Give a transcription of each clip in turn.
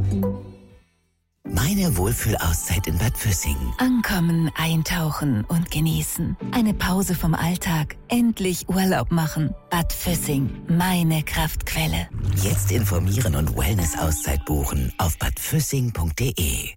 Meine Wohlfühlauszeit in Bad Füssing. Ankommen, eintauchen und genießen. Eine Pause vom Alltag. Endlich Urlaub machen. Bad Füssing, meine Kraftquelle. Jetzt informieren und Wellness-Auszeit buchen auf badfüssing.de.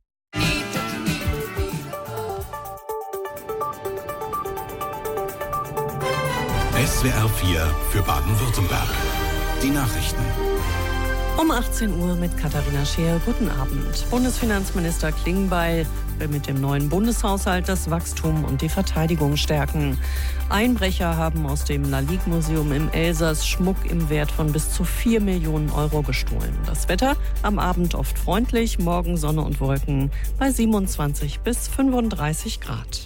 SWR 4 für Baden-Württemberg. Die Nachrichten. Um 18 Uhr mit Katharina Scheer. Guten Abend. Bundesfinanzminister Klingbeil will mit dem neuen Bundeshaushalt das Wachstum und die Verteidigung stärken. Einbrecher haben aus dem Lalique-Museum im Elsass Schmuck im Wert von bis zu 4 Millionen Euro gestohlen. Das Wetter am Abend oft freundlich, morgen Sonne und Wolken bei 27 bis 35 Grad.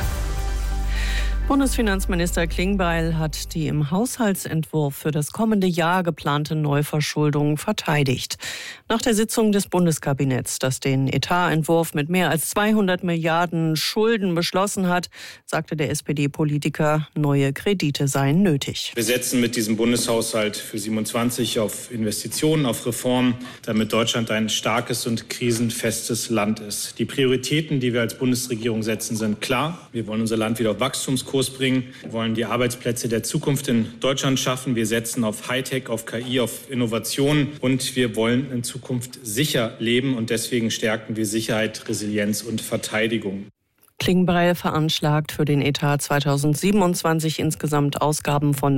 Bundesfinanzminister Klingbeil hat die im Haushaltsentwurf für das kommende Jahr geplante Neuverschuldung verteidigt. Nach der Sitzung des Bundeskabinetts, das den Etatentwurf mit mehr als 200 Milliarden Schulden beschlossen hat, sagte der SPD-Politiker, neue Kredite seien nötig. Wir setzen mit diesem Bundeshaushalt für 27 auf Investitionen, auf Reformen, damit Deutschland ein starkes und krisenfestes Land ist. Die Prioritäten, die wir als Bundesregierung setzen, sind klar. Wir wollen unser Land wieder auf Wachstumskurs bringen. Wir wollen die Arbeitsplätze der Zukunft in Deutschland schaffen. Wir setzen auf Hightech, auf KI, auf Innovation und wir wollen in Zukunft sicher leben und deswegen stärken wir Sicherheit, Resilienz und Verteidigung. Klingbeil veranschlagt für den Etat 2027 insgesamt Ausgaben von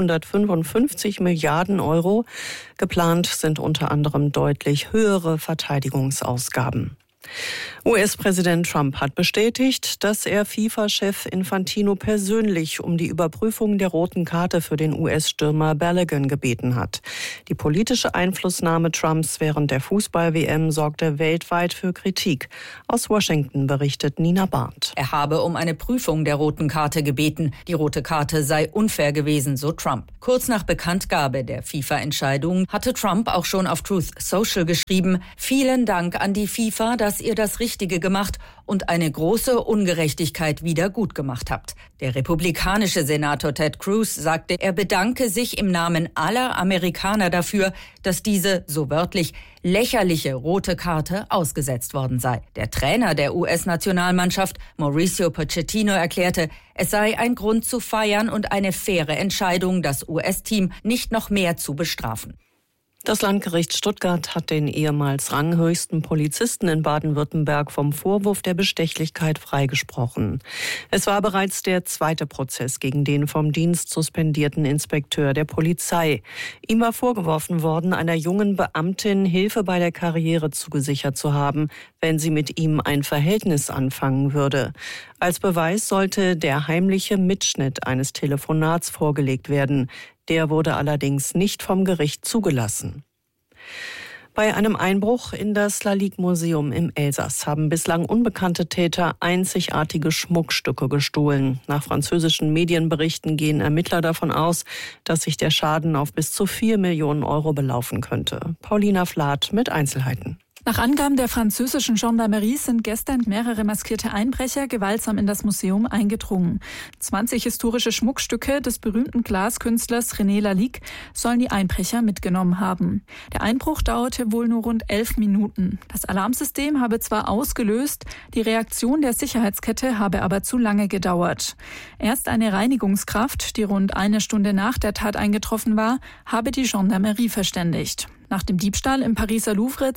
555 Milliarden Euro. Geplant sind unter anderem deutlich höhere Verteidigungsausgaben. US-Präsident Trump hat bestätigt, dass er FIFA-Chef Infantino persönlich um die Überprüfung der roten Karte für den US-Stürmer Balogun gebeten hat. Die politische Einflussnahme Trumps während der Fußball-WM sorgte weltweit für Kritik. Aus Washington berichtet Nina Barth. Er habe um eine Prüfung der roten Karte gebeten. Die rote Karte sei unfair gewesen, so Trump. Kurz nach Bekanntgabe der FIFA-Entscheidung hatte Trump auch schon auf Truth Social geschrieben: Vielen Dank an die FIFA, dass ihr das Richtige gemacht und eine große Ungerechtigkeit wieder gut gemacht habt. Der republikanische Senator Ted Cruz sagte, er bedanke sich im Namen aller Amerikaner dafür, dass diese, so wörtlich, lächerliche rote Karte ausgesetzt worden sei. Der Trainer der US-Nationalmannschaft, Mauricio Pochettino, erklärte, es sei ein Grund zu feiern und eine faire Entscheidung, das US-Team nicht noch mehr zu bestrafen. Das Landgericht Stuttgart hat den ehemals ranghöchsten Polizisten in Baden-Württemberg vom Vorwurf der Bestechlichkeit freigesprochen. Es war bereits der zweite Prozess gegen den vom Dienst suspendierten Inspekteur der Polizei. Ihm war vorgeworfen worden, einer jungen Beamtin Hilfe bei der Karriere zugesichert zu haben, wenn sie mit ihm ein Verhältnis anfangen würde. Als Beweis sollte der heimliche Mitschnitt eines Telefonats vorgelegt werden. Der wurde allerdings nicht vom Gericht zugelassen. Bei einem Einbruch in das Lalique-Museum im Elsass haben bislang unbekannte Täter einzigartige Schmuckstücke gestohlen. Nach französischen Medienberichten gehen Ermittler davon aus, dass sich der Schaden auf bis zu 4 Millionen Euro belaufen könnte. Paulina Flath mit Einzelheiten. Nach Angaben der französischen Gendarmerie sind gestern mehrere maskierte Einbrecher gewaltsam in das Museum eingedrungen. 20 historische Schmuckstücke des berühmten Glaskünstlers René Lalique sollen die Einbrecher mitgenommen haben. Der Einbruch dauerte wohl nur rund 11 Minuten. Das Alarmsystem habe zwar ausgelöst, die Reaktion der Sicherheitskette habe aber zu lange gedauert. Erst eine Reinigungskraft, die rund eine Stunde nach der Tat eingetroffen war, habe die Gendarmerie verständigt. Nach dem Diebstahl im Pariser Louvre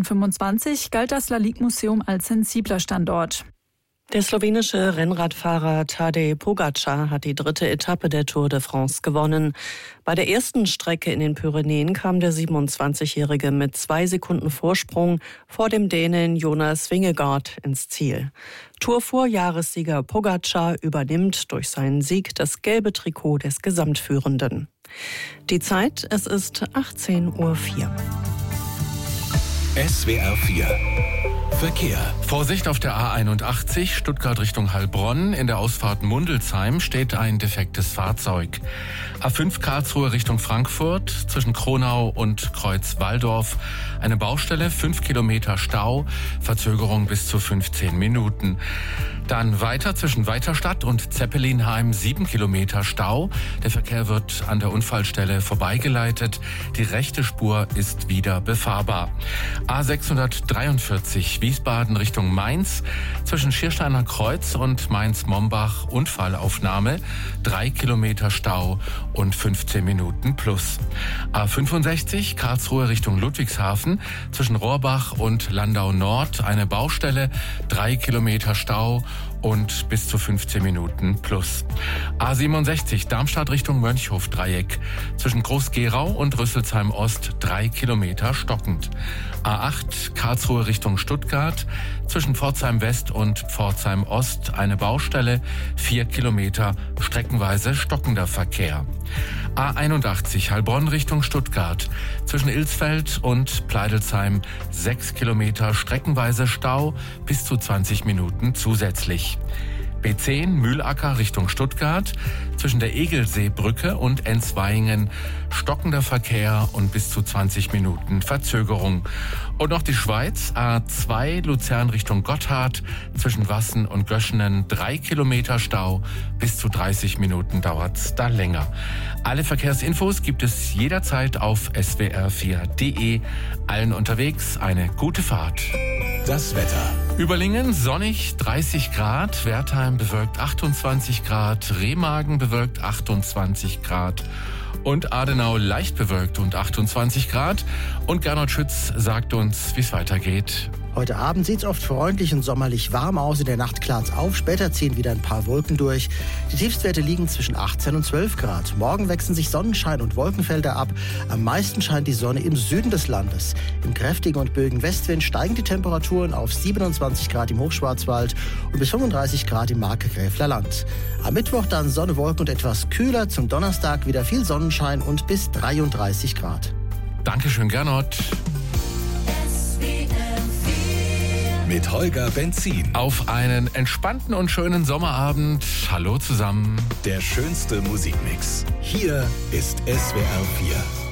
2025 galt das Lalique-Museum als sensibler Standort. Der slowenische Rennradfahrer Tadej Pogačar hat die 3. Etappe der Tour de France gewonnen. Bei der ersten Strecke in den Pyrenäen kam der 27-Jährige mit 2 Sekunden Vorsprung vor dem Dänen Jonas Vingegaard ins Ziel. Tour-Vorjahressieger Pogačar übernimmt durch seinen Sieg das gelbe Trikot des Gesamtführenden. Die Zeit, es ist 18:04 Uhr. SWR 4 Verkehr. Vorsicht auf der A81 Stuttgart Richtung Heilbronn. In der Ausfahrt Mundelsheim steht ein defektes Fahrzeug. A5 Karlsruhe Richtung Frankfurt zwischen Kronau und Kreuz Walldorf. Eine Baustelle, 5 Kilometer Stau, Verzögerung bis zu 15 Minuten. Dann weiter zwischen Weiterstadt und Zeppelinheim, 7 Kilometer Stau. Der Verkehr wird an der Unfallstelle vorbeigeleitet. Die rechte Spur ist wieder befahrbar. A643 Wiesbaden Richtung Mainz. Zwischen Schiersteiner Kreuz und Mainz-Mombach Unfallaufnahme. 3 Kilometer Stau und 15 Minuten plus. A65 Karlsruhe Richtung Ludwigshafen. Zwischen Rohrbach und Landau Nord eine Baustelle. 3 Kilometer Stau und bis zu 15 Minuten plus. A67 Darmstadt Richtung Mönchhof-Dreieck. Zwischen Groß-Gerau und Rüsselsheim Ost 3 Kilometer stockend. A8 Karlsruhe Richtung Stuttgart. Zwischen Pforzheim West und Pforzheim Ost eine Baustelle. 4 Kilometer streckenweise stockender Verkehr. A81 Heilbronn Richtung Stuttgart. Zwischen Ilsfeld und Pleidelsheim 6 Kilometer streckenweise Stau, bis zu 20 Minuten zusätzlich. B10 Mühlacker Richtung Stuttgart. Zwischen der Egelseebrücke und Ensweingen stockender Verkehr und bis zu 20 Minuten Verzögerung. Und noch die Schweiz, A2 Luzern Richtung Gotthard. Zwischen Wassen und Göschenen 3 Kilometer Stau, bis zu 30 Minuten dauert's da länger. Alle Verkehrsinfos gibt es jederzeit auf swr4.de. Allen unterwegs eine gute Fahrt. Das Wetter. Überlingen sonnig 30 Grad, Wertheim bewölkt 28 Grad, Remagen bewölkt 28 Grad und Adenau leicht bewölkt und 28 Grad. Und Gernot Schütz sagt uns, wie es weitergeht. Heute Abend sieht es oft freundlich und sommerlich warm aus. In der Nacht klart's auf. Später ziehen wieder ein paar Wolken durch. Die Tiefstwerte liegen zwischen 18 und 12 Grad. Morgen wechseln sich Sonnenschein und Wolkenfelder ab. Am meisten scheint die Sonne im Süden des Landes. Im kräftigen und böigen Westwind steigen die Temperaturen auf 27 Grad im Hochschwarzwald und bis 35 Grad im Markgräfler Land. Am Mittwoch dann Sonne, Wolken und etwas kühler. Zum Donnerstag wieder viel Sonnenschein und bis 33 Grad. Dankeschön, Gernot. Mit Holger Benzin. Auf einen entspannten und schönen Sommerabend. Hallo zusammen. Der schönste Musikmix. Hier ist SWR 4.